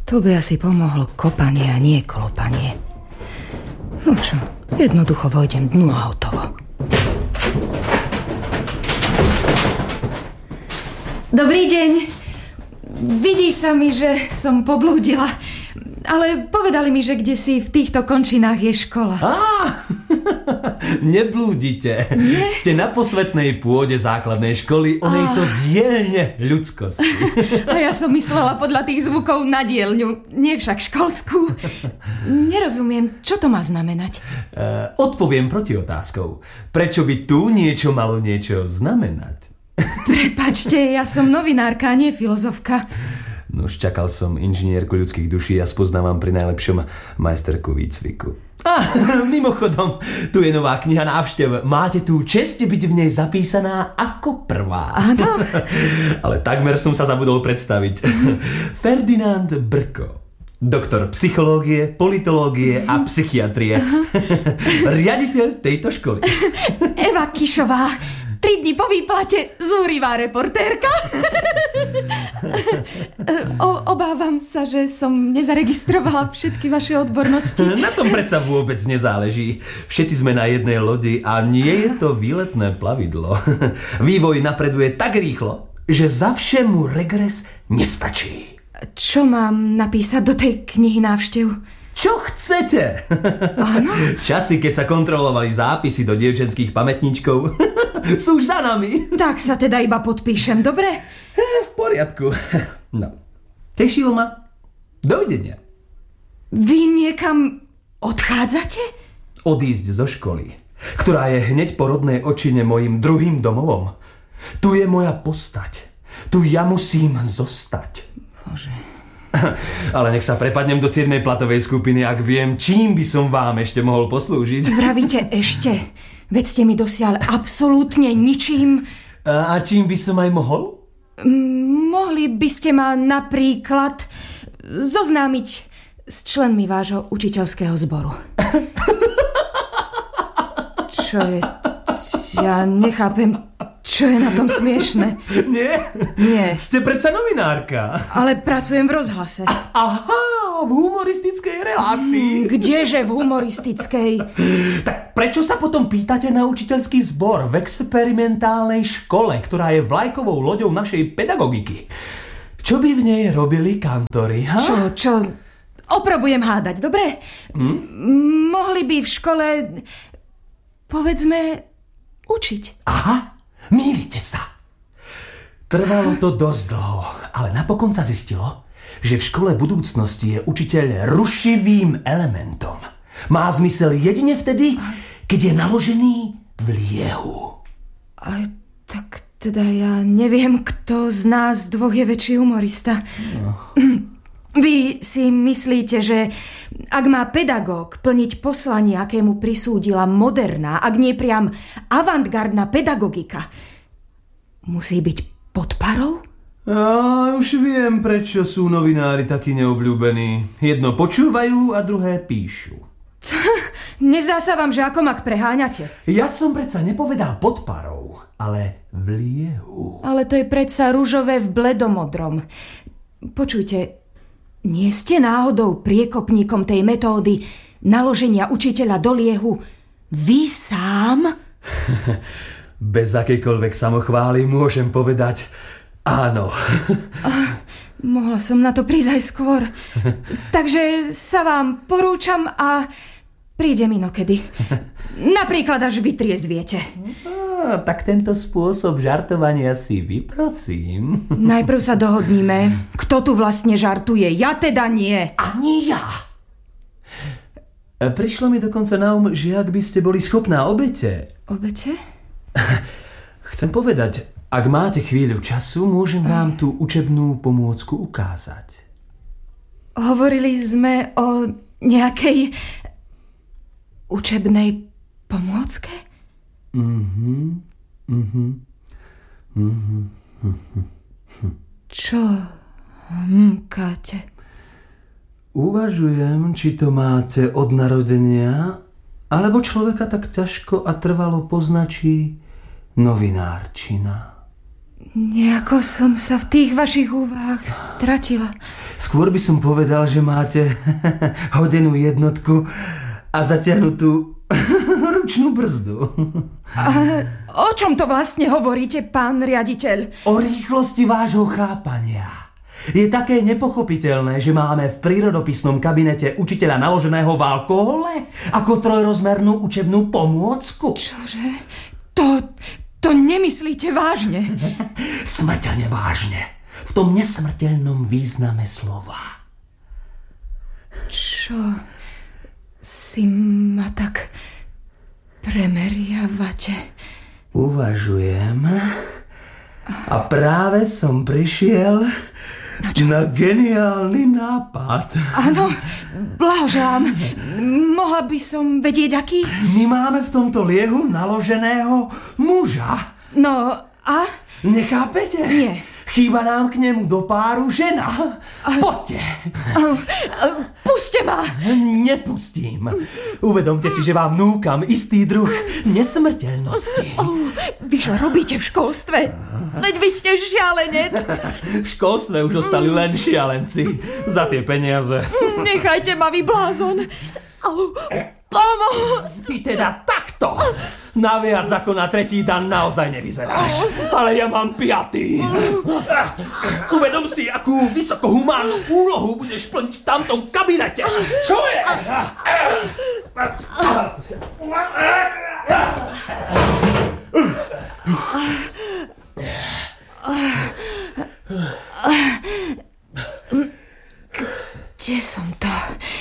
Tu by asi pomohlo kopanie a nie klopanie. No čo, jednoducho vojdem dnu a hotovo. Dobrý deň. Vidí sa mi, že som poblúdila. Ale povedali mi, že kdesi v týchto končinách je škola. Neblúdite. Nie? Ste na posvetnej pôde základnej školy, onej to dielne ľudskosti. A ja som myslela podľa tých zvukov na dielňu, nie však školskú. Nerozumiem, čo to má znamenať? Odpoviem protiotázkou. Prečo by tu niečo malo niečo znamenať? Prepáčte, ja som novinárka, nie filozofka. Nož čakal som inžinierku ľudských duší a spoznávam pri najlepšom majsterku výcviku. Mimochodom, tu je nová kniha návštev. Máte tú česť byť v nej zapísaná ako prvá. Áno. Ale takmer som sa zabudol predstaviť. Ferdinand Brko. Doktor psychológie, politológie a psychiatrie. Riaditeľ tejto školy. Eva Kišová. 3 dni po výplate zúrivá reportérka. Obávam sa, že som nezaregistrovala všetky vaše odbornosti. Na tom predsa vôbec nezáleží. Všetci sme na jednej lodi a nie je to výletné plavidlo. Vývoj napreduje tak rýchlo, že za všemu regres nestačí. Čo mám napísať do tej knihy návštev? Čo chcete? Áno? Časy, keď sa kontrolovali zápisy do dievčenských pamätníčkov, sú už za nami. Tak sa teda iba podpíšem, dobre? V poriadku. No, tešilo ma. Dovidenia. Vy niekam odchádzate? Odísť zo školy, ktorá je hneď po rodnej očine mojim druhým domovom. Tu je moja postať. Tu ja musím zostať. Bože. Ale nech sa prepadnem do 7. platovej skupiny, ak viem, čím by som vám ešte mohol poslúžiť. Vravíte ešte? Veď ste mi dosiaľ absolútne ničím. A čím by som aj mohol? Mohli by ste ma napríklad zoznámiť s členmi vášho učiteľského zboru. Čo je? Ja nechápem, čo je na tom smiešne. Nie. Ste predsa novinárka. Ale pracujem v rozhlase. Aha, v humoristickej relácii. Kdeže v humoristickej? Tak prečo sa potom pýtate na učiteľský zbor v experimentálnej škole, ktorá je vlajkovou loďou našej pedagogiky? Čo by v nej robili kantori? Ha? Čo? Oprobujem hádať, dobre? Mohli by v škole, povedzme, učiť. Aha, mýlite sa. Trvalo to dosť dlho, ale napokon sa zistilo, že v škole budúcnosti je učiteľ rušivým elementom. Má zmysel jedine vtedy, keď je naložený v liehu. Tak teda ja neviem, kto z nás dvoch je väčší humorista. No. Vy si myslíte, že ak má pedagóg plniť poslanie, akému prisúdila moderná, ak nie priam avantgardná pedagogika, musí byť pod parou? Už viem, prečo sú novinári takí neobľúbení. Jedno počúvajú a druhé píšu. Nezdá sa vám, že ako mak preháňate? Ja som predsa nepovedal pod parou, ale v liehu. Ale to je predsa ružové v bledomodrom. Počujte, nie ste náhodou priekopníkom tej metódy naloženia učiteľa do liehu vy sám? Bez akejkoľvek samochvály môžem povedať áno. Mohla som na to prísť aj skôr. Takže sa vám porúčam a prídem inokedy. Napríklad až vytriezviete. Tak tento spôsob žartovania si vyprosím. Najprv sa dohodníme, kto tu vlastne žartuje. Ja teda nie. Ani ja. Prišlo mi dokonca na že ak by ste boli schopná obete. Obete? Chcem povedať, ak máte chvíľu času, môžem vám tú učebnú pomôcku ukázať. Hovorili sme o nejakej učebnej pomôcke? Čo hmkáte? Uvažujem, či to máte od narodenia, alebo človeka tak ťažko a trvalo poznačí novinárčina. Nejako som sa v tých vašich úvahách stratila. Skôr by som povedal, že máte hodenú jednotku a zatiahnutú ručnú brzdu. A o čom to vlastne hovoríte, pán riaditeľ? O rýchlosti vášho chápania. Je také nepochopiteľné, že máme v prírodopisnom kabinete učiteľa naloženého v alkohole ako trojrozmernú učebnú pomôcku. Čože? To nemyslíte vážne? Smrteľne vážne. V tom nesmrteľnom význame slova. Čo si ma tak premeriavate? Uvažujem a práve som prišiel na geniálny nápad. Áno, blahoželám. Mohla by som vedieť, aký? My máme v tomto liehu naloženého muža. No a? Nechápete? Nie. Chýba nám k nemu do páru žena. Poďte. Puste ma. Nepustím. Uvedomte si, že vám núkam istý druh nesmrteľnosti. Vy čo robíte v školstve? Veď vy ste šialenec. V školstve už ostali len šialenci. Za tie peniaze. Nechajte ma, vy blázon. Pomoc! Ty teda takto! Naviac ako na tretí dan naozaj nevyzeráš. Ale ja mám 5. Uvedom si, akú vysokohumánnu úlohu budeš plniť v tamtom kabinete. Čo je? Kde som to?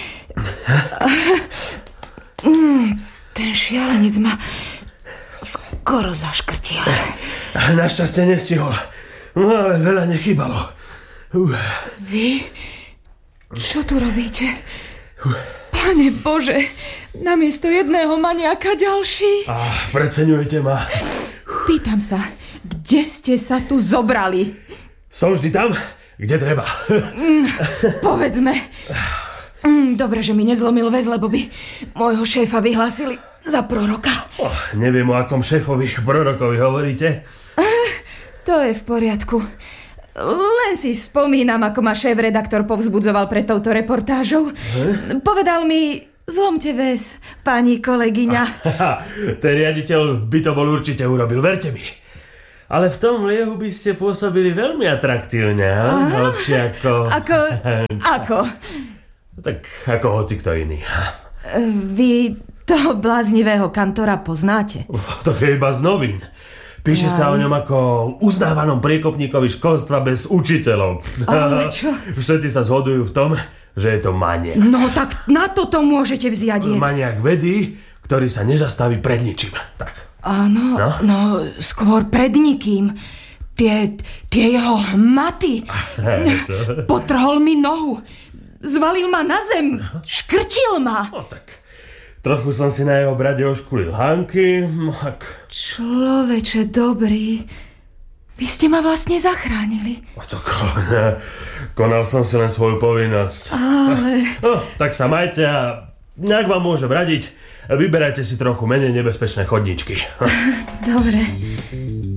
Ten šialenec ma skoro zaškrtil. Našťastie nestihol. No ale veľa nechybalo. Vy? Čo tu robíte? Pane Bože, namiesto jedného maniaka ďalší. Preceňujete ma. Pýtam sa, kde ste sa tu zobrali? Som vždy tam, kde treba. Povedzme. Dobre, že mi nezlomil väz, lebo by môjho šéfa vyhlásili za proroka. Neviem, o akom šéfovi prorokovi hovoríte. To je v poriadku. Len si spomínam, ako ma šéf-redaktor povzbudzoval pred touto reportážou. Povedal mi, zlomte väz, pani kolegyňa. Ten riaditeľ by to bol určite urobil, verte mi. Ale v tom liehu by ste pôsobili veľmi atraktívne, lepšie ako... Ako? Tak ako hoci kto iný. Vy toho bláznivého kantora poznáte? To je iba z novín. Píše sa o ňom ako uznávanom priekopníkovi školstva bez učiteľov. Ale čo? Všetci sa zhodujú v tom, že je to maniak. No tak na toto môžete vziať. Maniak vedy, ktorý sa nezastaví pred ničím. Tak. Áno, no skôr pred nikým. Tie jeho hmaty. Potrhol mi nohu. Zvalil ma na zem. Škrčil ma. No tak, trochu som si na jeho brade oškulil hánky. Človeče dobrý, vy ste ma vlastne zachránili. Konal som si len svoju povinnosť. Ale... Tak sa majte a ak vám môžem radiť, vyberajte si trochu menej nebezpečné chodníčky. Dobre.